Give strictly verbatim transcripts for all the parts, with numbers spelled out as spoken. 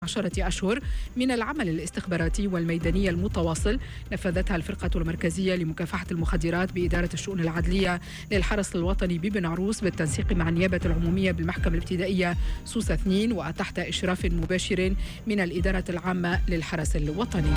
عشرة أشهر من العمل الاستخباراتي والميداني المتواصل نفذتها الفرقة المركزية لمكافحة المخدرات بإدارة الشؤون العدلية للحرس الوطني ببن عروس بالتنسيق مع النيابة العمومية بالمحكمة الابتدائية سوسة اثنين وتحت إشراف مباشر من الإدارة العامة للحرس الوطني.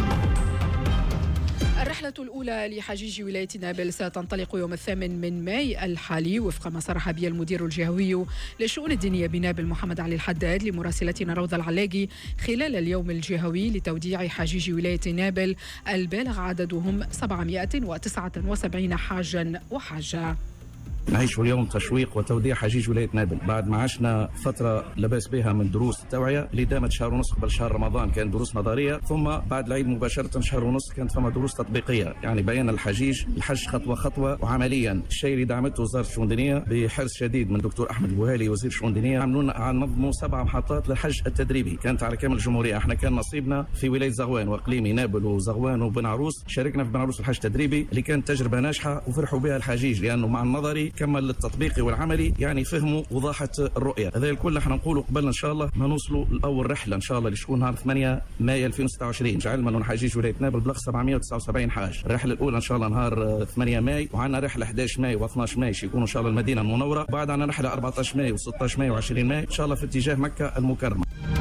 الرحلة الأولى لحجيج ولاية نابل ستنطلق يوم الثامن من ماي الحالي وفق ما صرح به المدير الجهوي للشؤون الدينية بنابل محمد علي الحداد لمراسلتنا روضة العلاقي خلال اليوم الجهوي لتوديع حجيج ولاية نابل البالغ عددهم سبعمائة وتسعة وسبعين حاجا وحاجة. نعيش اليوم تشويق وتوديع حجيج ولاية نابل بعد ما عشنا فترة لباس بها من دروس التوعية اللي دامت شهر ونص قبل شهر رمضان كانت دروس نظرية، ثم بعد العيد مباشرة شهر ونص كانت فما دروس تطبيقية، يعني بيان الحجيج الحج خطوة خطوة وعمليا. الشيء اللي دعمته وزارة الشؤون الدينية بحرص شديد من دكتور أحمد البوهالي وزير الشؤون الدينية عملونا نظموا سبع محطات للحج التدريبي كانت على كامل الجمهورية. احنا كان نصيبنا في ولاية زغوان واقليمي نابل وزغوان وبن عروس، شاركنا في بن عروس الحج التدريبي اللي كانت تجربة ناجحة وفرحوا بها الحجيج لأنه مع النظري كمل التطبيق والعملي، يعني فهموا وضاحة الرؤية. هذا الكل احنا نقوله قبلنا ان شاء الله ما نوصلوا لاول رحله ان شاء الله اللي تكون نهار ثمانية ماي ألفين وستة وعشرين، علما انه حجيج ولايه نابل بلغ سبعمائة وتسعة وسبعين حاج. الرحله الاولى ان شاء الله نهار ثمانية ماي، وعندنا رحله أحد عشر ماي و12 ماي يكونوا ان شاء الله المدينه المنوره، بعد عندنا رحله أربعة عشر ماي و16 ماي و20 ماي ان شاء الله في اتجاه مكه المكرمه.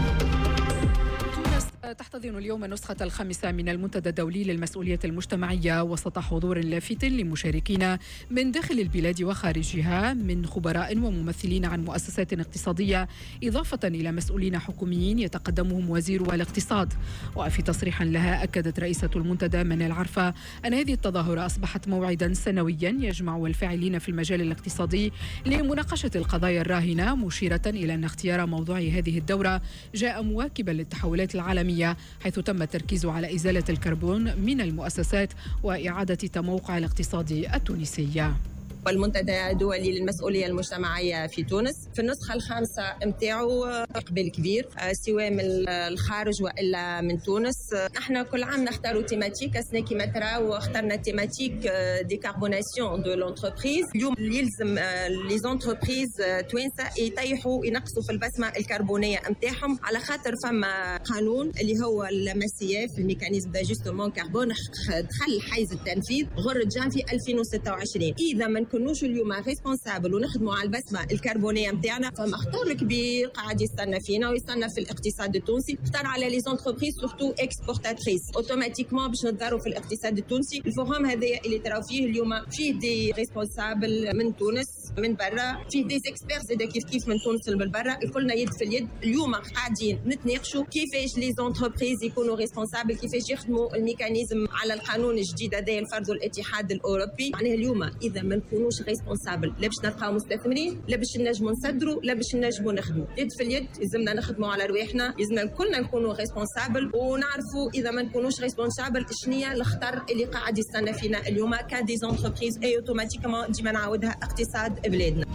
تحتضن اليوم النسخة الخامسة من المنتدى الدولي للمسؤولية المجتمعية وسط حضور لافت لمشاركين من داخل البلاد وخارجها من خبراء وممثلين عن مؤسسات اقتصادية، إضافة إلى مسؤولين حكوميين يتقدمهم وزير الاقتصاد. وفي تصريح لها أكدت رئيسة المنتدى منال عرفة أن هذه التظاهرة أصبحت موعدا سنويا يجمع الفاعلين في المجال الاقتصادي لمناقشة القضايا الراهنة، مشيرة إلى أن اختيار موضوع هذه الدورة جاء مواكبا للتحولات العالمية حيث تم التركيز على إزالة الكربون من المؤسسات وإعادة تموقع الاقتصاد التونسي. والمنتدى الدولي للمسؤولية المجتمعية في تونس في النسخة الخامسة متاعو إقبال كبير سواء من الخارج وإلا من تونس. احنا كل عام نختاروا تيماتيك، السنة كما تراو اخترنا تيماتيك ديكاربوناسيون دو لونتربريز. اليوم يلزم لي زونتربريز توانسة يطيحوا ينقصوا في البسمة الكربونية متاعهم، على خاطر فما قانون اللي هو المسياف الميكانيزم داجستمون كربون دخل حيز التنفيذ غر جان في ألفين وستة وعشرين. إذا من كنوش اليوم ريسبونسابل ونخدموا على البسمه الكربونيه نتاعنا، فما خطر كبير قاعد يستنى فينا ويستنى في الاقتصاد التونسي، اختار على لي زونتربريز سورتو اكسبورتاتريس اوتوماتيكمون باش نضروا في الاقتصاد التونسي. الفهم هذايا اللي تراو فيه اليوم فيه دي ريسبونسابل من تونس من برا، فيه دي اكسبير زاد كيف كيف من تونس من برا، الكلنا يد في اليد. اليوم قاعدين نتناقشوا كيفاش لي زونتربريز يكونوا ريسبونسابل، كيفاش يخدموا الميكانيزم على القانون الجديد هذا الفرض الاتحاد الاوروبي. معناها اليوم اذا من نكونوش ريسبونسابل لا باش نلقاو مستثمرين لا باش نجموا نصدروا لا باش نجموا نخدموا. يد في اليد لازمنا نخدموا على رواحنا، لازمنا كلنا نكونوا ريسبونسابل ونعرفوا اذا ما نكونوش ريسبونسابل شنيا الخطر اللي قاعد يستنى فينا اليوم كدي زونتربريز اي اوتوماتيكمون ديما نعاودها اقتصاد بلادنا.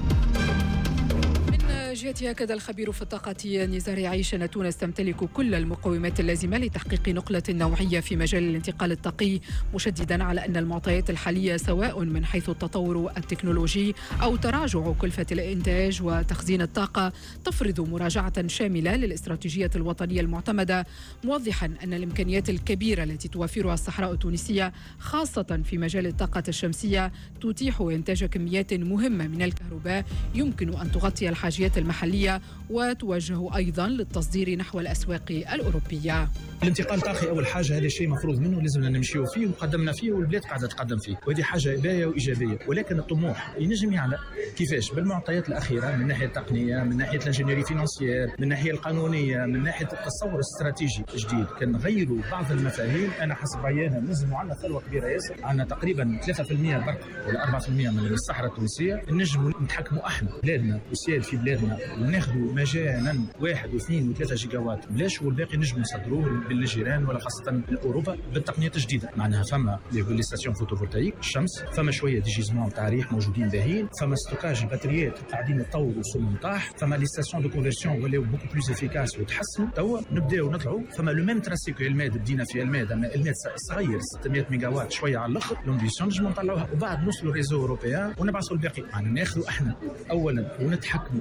جهتها كذا الخبير في الطاقة نزار عيش أن تونس تمتلك كل المقومات اللازمة لتحقيق نقلة نوعية في مجال الانتقال الطاقي، مشددا على أن المعطيات الحالية سواء من حيث التطور التكنولوجي أو تراجع كلفة الإنتاج وتخزين الطاقة تفرض مراجعة شاملة للاستراتيجية الوطنية المعتمدة، موضحا أن الإمكانيات الكبيرة التي توفرها الصحراء التونسية خاصة في مجال الطاقة الشمسية تتيح إنتاج كميات مهمة من الكهرباء يمكن أن تغطي الحاجيات المحلية وتوجه أيضا للتصدير نحو الأسواق الأوروبية. الانتقال الطاقي أول حاجة هذا الشيء مفروض منه لازمنا نمشيو فيه وقدمنا فيه والبلاد قاعدة تقدم فيه، وهذه حاجة إيجابية وإيجابية. ولكن الطموح ينجم يعلى كيفاش؟ بالمعطيات الأخيرة من ناحية التقنية، من ناحية الانجنيوري فينانسيير، من ناحية القانونية، من ناحية التصور الاستراتيجي الجديد. كان نغيروا بعض المفاهيم. أنا حسب عيانة نجموا عندنا ثروة كبيرة ياسر، عندنا تقريبا ثلاثة بالمئة برك ولا أربعة بالمئة من الصحراء التونسية، نجموا نتحكموا احنا بلادنا وسياد في بلادنا وناخذوا مجانا واحد واثنين وثلاثة جيجاوات بلاش، والباقي نجموا نصدروه بالجيران ولا خاصة أوروبا بالتقنيات الجديدة. معناها فما لي ستاسيون فوتوفولتايك الشمس، فما شوية ديجيزمون تاع ريح موجودين باهيين، فما ستوكاج البطاريات قاعدين يتطوروا سمنطاح، فما لي ستاسيون دو كونفرسيون ولاو بوكو بلوس افيكاس وتحسنوا. توا نبداو نطلعوا، فما لو ميم تراسيكو الماد بدينا في الماد، اما الماد صغير ستمائة ميجاوات شوية على الاخر، لومبيسيون نجموا نطلعوها وبعد نوصلوا ريزو اوروبيان ونبعثوا الباقي. يعني ناخذوا احنا اولا ونتحكموا وناخذوا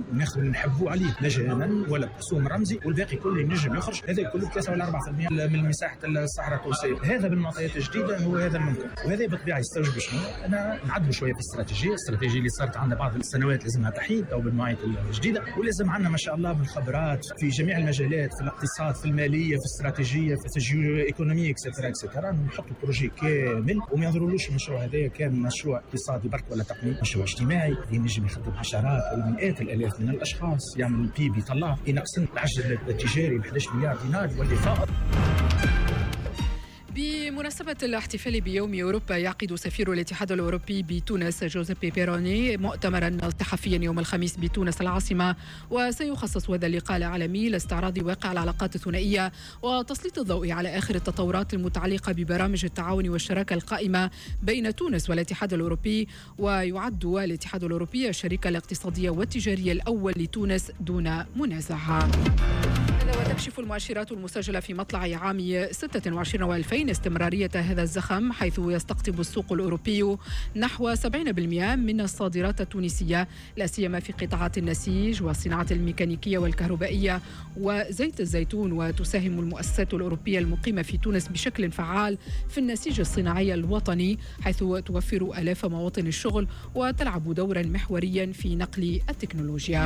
نحبوا عليه مجانا ولا بقسوم رمزي، والباقي كله ينجم يخرج. هذا كله ثلاثة ولا أربعة بالمئة من مساحة الصحراء التونسية. هذا بالمعطيات الجديدة هو هذا الممكن، وهذا بالطبيعة يستوجب شنو؟ أنا نعدلوا شوية في الاستراتيجية، الاستراتيجية اللي صارت عندنا بعض السنوات لازمها تحييد أو بالمعطيات الجديدة، ولازم عندنا ما شاء الله من خبرات في جميع المجالات، في الاقتصاد، في المالية، في الاستراتيجية، في الجيو ايكونومي اكسترا اكسترا. نحطوا بروجي كامل وما ينظرولوش المشروع هذايا كان مشروع اقتصادي برك ولا تقني، مشروع اجتماعي ينجم يخدم عشرات ولا مئات الالاف من الاشخاص، يعمل البي بي يطلع ينقص العجز التجاري ب احد عشر مليار دينار يولي فائض. بمناسبة الاحتفال بيوم أوروبا يعقد سفير الاتحاد الأوروبي بتونس جوزيبي بيروني مؤتمرا صحفيا يوم الخميس بتونس العاصمة، وسيخصص هذا اللقاء العالمي لاستعراض واقع العلاقات الثنائية وتسليط الضوء على آخر التطورات المتعلقة ببرامج التعاون والشراكة القائمة بين تونس والاتحاد الأوروبي. ويعد الاتحاد الأوروبي الشريك الاقتصادي والتجاري الأول لتونس دون منازع. وتكشف المؤشرات المسجلة في مطلع عام ستة وعشرين وألفين استمرارية هذا الزخم، حيث يستقطب السوق الأوروبي نحو سبعين بالمئة من الصادرات التونسية، لا سيما في قطاعات النسيج والصناعة الميكانيكية والكهربائية وزيت الزيتون. وتساهم المؤسسات الأوروبية المقيمة في تونس بشكل فعال في النسيج الصناعي الوطني، حيث توفر آلاف مواطن الشغل وتلعب دورا محوريا في نقل التكنولوجيا.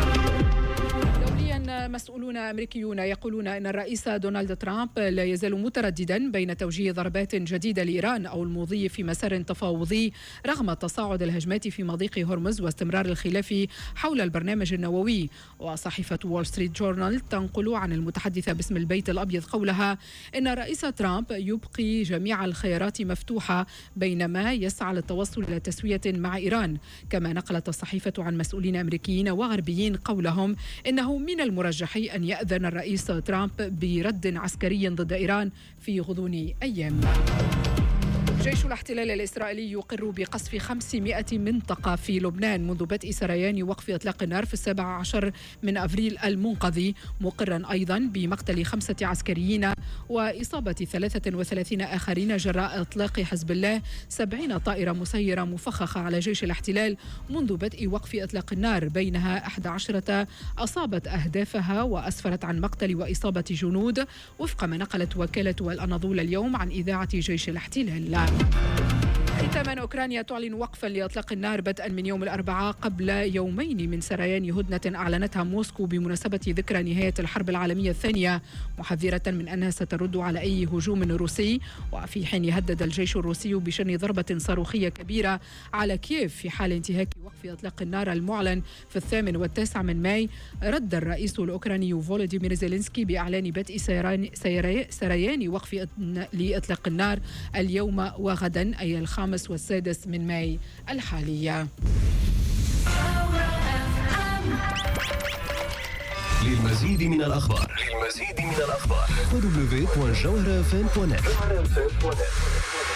دوليا، مسؤولون أمريكيون يقولون أن الرئيس دونالد ترامب لا يزال مترددا بين توجيه ضربات جديدة لإيران أو المضي في مسار تفاوضي رغم تصاعد الهجمات في مضيق هرمز واستمرار الخلاف حول البرنامج النووي. وصحيفة وول ستريت جورنال تنقل عن المتحدثة باسم البيت الأبيض قولها إن الرئيس ترامب يبقي جميع الخيارات مفتوحة بينما يسعى للتوصل إلى تسوية مع إيران. كما نقلت الصحيفة عن مسؤولين أمريكيين وغربيين قولهم إنه من المرجح أن يأذن الرئيس ترامب برد عسكري ضد إيران في غضون أيام. جيش الاحتلال الإسرائيلي يقر بقصف خمسمائة منطقة في لبنان منذ بدء سريان وقف إطلاق النار في السابع عشر من أفريل المنقضي، مقرا أيضا بمقتل خمسة عسكريين وإصابة ثلاثة وثلاثين آخرين جراء إطلاق حزب الله سبعين طائرة مسيرة مفخخة على جيش الاحتلال منذ بدء وقف إطلاق النار، بينها أحد عشرة أصابت أهدافها وأسفرت عن مقتل وإصابة جنود، وفق ما نقلت وكالة الأناضول اليوم عن إذاعة جيش الاحتلال. ختاما، أوكرانيا تعلن وقفا لإطلاق النار بدءا من يوم الأربعاء قبل يومين من سريان هدنة أعلنتها موسكو بمناسبة ذكرى نهاية الحرب العالمية الثانية، محذرة من أنها سترد على أي هجوم روسي. وفي حين هدد الجيش الروسي بشن ضربة صاروخية كبيرة على كييف في حال انتهاك وقف إطلاق النار المعلن في الثامن والتاسع من ماي، رد الرئيس الأوكراني فولوديمير زيلينسكي بإعلان بدء سيران سريان وقف لإطلاق النار اليوم وغدا، أي الخامس والسادس من ماي الحالية. للمزيد من الأخبار للمزيد من الأخبار دبليو دبليو دوت جوهرة إف إم دوت نت.